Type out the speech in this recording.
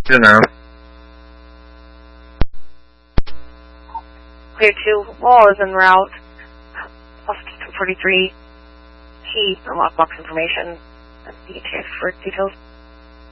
Clear now. Clear 2, wall is en route. Lost 243. Key for lockbox information. That's the for details.